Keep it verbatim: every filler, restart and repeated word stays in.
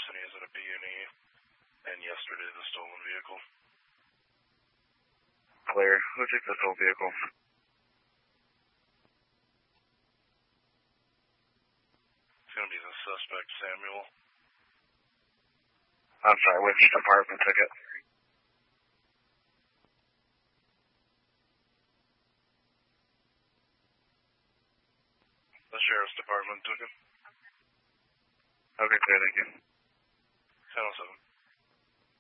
larcenies at a B and E, and yesterday the stolen vehicle. Clear. Who took the stolen vehicle? It's going to be the suspect, Samuel. I'm sorry, which department took it? The sheriff's department took it. Okay, clear, thank you. ten oh seven.